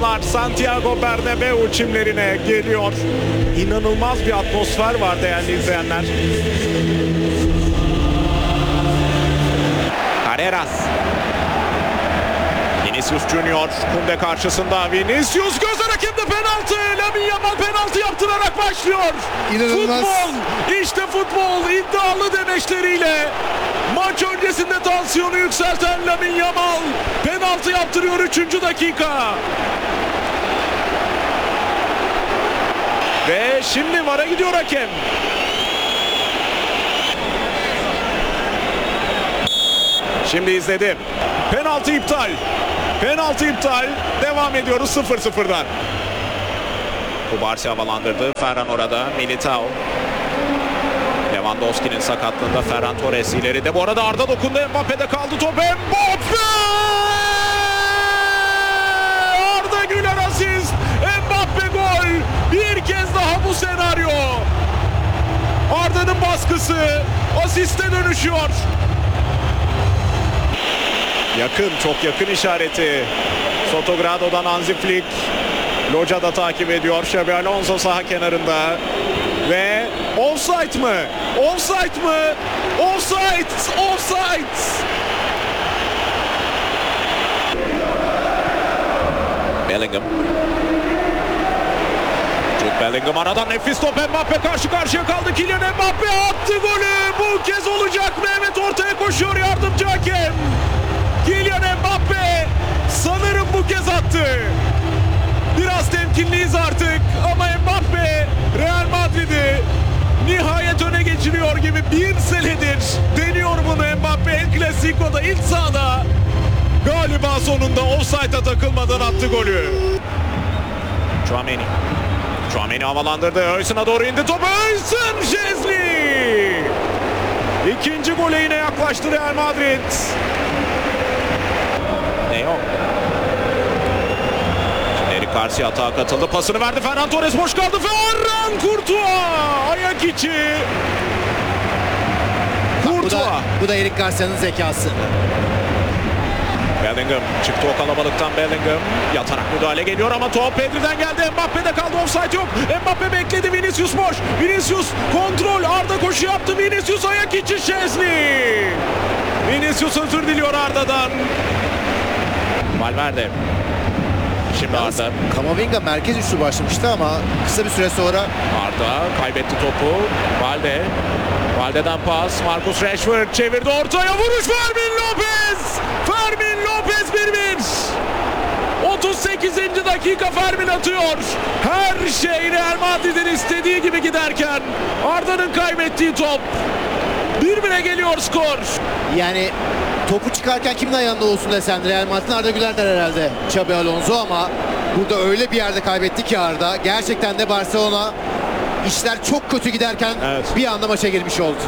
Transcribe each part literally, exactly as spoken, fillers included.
Barcelona'lılar Santiago Bernabéu çimlerine geliyor. İnanılmaz bir atmosfer var değerli izleyenler. Carreras. Vinicius Junior Kunde karşısında. Vinicius göz hareketli penaltı. Lamine Yamal penaltı yaptırarak başlıyor. İnanılmaz. Futbol. İşte futbol. İddialı demeçleriyle maç öncesinde tansiyonu yükselten Lamine Yamal penaltı yaptırıyor üçüncü dakika. Ve şimdi VAR'a gidiyor hakem. Şimdi izledim. Penaltı iptal. Penaltı iptal. Devam ediyoruz sıfır sıfırdan. Kubarsi havalandırdı. Ferran orada. Militao. Lewandowski'nin sakatlığında Ferran Torres ileride. Bu arada Arda dokundu. Mbappe'de kaldı top. Mbappe! Arda Güler asist. Mbappe gol. Bir kez daha bu senaryo. Arda'nın baskısı asiste dönüşüyor. Yakın, çok yakın işareti. Sotogrado'dan Hansi Flick. Loca da takip ediyor. Xabi Alonso saha kenarında. Ve offside mı? Offside mı? Offside! Offside! Bellingham. Jude Bellingham aradan nefis top. Mbappe karşı karşıya kaldı. Kylian Mbappe attı golü. Bu kez olacak. Mehmet ortaya koşuyor yardımcı hakem. Kylian Mbappe sanırım bu kez attı. Biraz temkinliyiz artık ama Mbappe Real Madrid'i nihayet öne geçiriyor gibi bir senedir deniyor bunu Mbappe. El Clasico'da ilk sahada galiba sonunda offside'a takılmadan attı golü. Tchouaméni. Tchouaméni havalandırdı. Öysün'e doğru indi top. Öysün Şezli. İkinci gole yine yaklaştı Real Madrid. Ne yok? Eric Garcia atağa katıldı. Pasını verdi. Ferran Torres boş kaldı. Ferran Courtois. Ayak içi. Courtois. Bu da, bu da Eric Garcia'nın zekası. Bellingham çıktı o kalabalıktan. Bellingham yatarak müdahale geliyor ama top Pedri'den geldi. Mbappe'de kaldı. Offside yok. Mbappe bekledi. Vinicius boş. Vinicius kontrol. Arda koşu yaptı. Vinicius ayak içi Şezli. Vinicius özür diliyor Arda'dan. Valverde. Şimdi Arda. Camavinga merkez üstü başlamıştı ama kısa bir süre sonra Arda kaybetti topu. Valde. Valde'den pas. Marcus Rashford çevirdi ortaya. Vuruş Fermin Lopez. Fermin Lopez bir bir. otuz sekizinci dakika Fermin atıyor. Her şey Real Madrid'in istediği gibi giderken Arda'nın kaybettiği top. bir bire geliyor skor. yani topu çıkarken kimin ayağında olsun desen Real Madrid'in Arda Güler der herhalde Xabi Alonso ama burada öyle bir yerde kaybetti ki Arda. Gerçekten de Barcelona işler çok kötü giderken evet, bir anda maça girmiş oldu.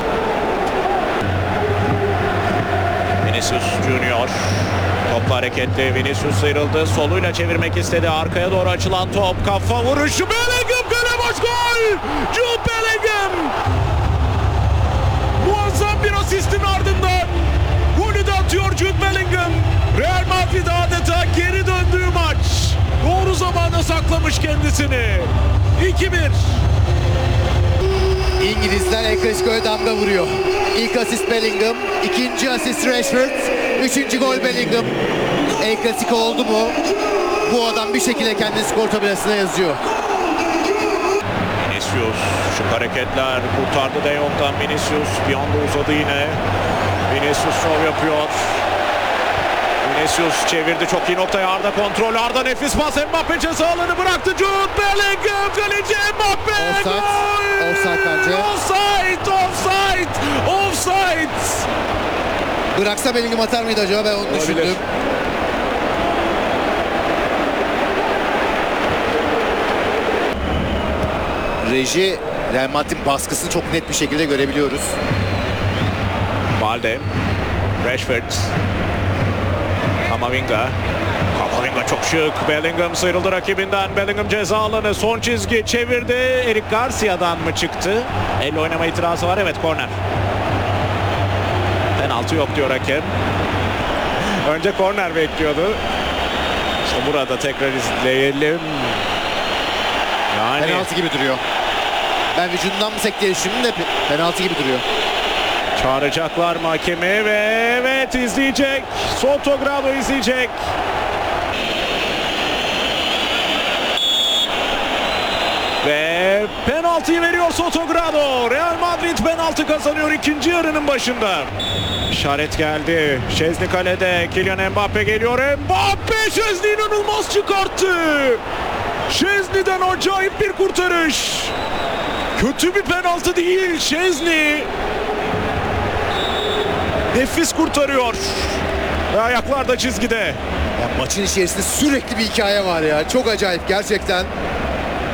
Vinicius Junior topla hareketli. Vinicius sıyrıldı. Soluyla çevirmek istedi. Arkaya doğru açılan top. Kafa vuruşu. Bellingham kale boş gol. Jude Bellingham. Muazzam bir asistin ardından golü de atıyor Jude Bellingham. Real Madrid adeta geri döndüğü maç. Doğru zamanda saklamış kendisini. iki bir. İngilizler El Clasico'ya damga vuruyor. İlk asist Bellingham, ikinci asist Rashford, üçüncü gol Bellingham. El Clasico oldu mu bu adam bir şekilde kendini skor tabelasına yazıyor. Vinicius, şu hareketler kurtardı De Jong'dan. Vinicius bir anda uzadı yine. Vinicius şov yapıyor. Vinicius çevirdi çok iyi noktaya. Arda kontrol. Arda nefis pas. Mbappe ceza alanı bıraktı. Jude Bellingham kaleci Mbappe. Offside. Gol. Offside bence. Offside. Offside. Offside. Bıraksa Bellingham atar mıydı acaba, ben onu Olabilir. düşündüm. Reji Real Madrid'in baskısını çok net bir şekilde görebiliyoruz. Valde. Rashford. Camavinga. Camavinga çok şık. Bellingham sıyrıldı rakibinden. Bellingham ceza alanı. Son çizgi çevirdi. Eric Garcia'dan mı çıktı? Elle oynama itirazı var. Evet, korner. Penaltı yok diyor hakem. Önce korner bekliyordu. İşte burada tekrar izleyelim. Yani Penaltı gibi duruyor. Ben vücudundan mı sekti diye düşündüm de pe- penaltı gibi duruyor. çağıracaklar mı hakemi ve evet izleyecek. Sotogrado izleyecek. Ve penaltıyı veriyor Sotogrado. Real Madrid penaltı kazanıyor ikinci yarının başında. İşaret geldi. Şezni kalede. Kylian Mbappe geliyor. Mbappe Şezni inanılmaz çıkarttı. Şezni'den acayip bir kurtarış. Kötü bir penaltı değil. Şezni nefis kurtarıyor. Ve ayaklar da çizgide. Ya maçın içerisinde sürekli bir hikaye var ya. Çok acayip gerçekten.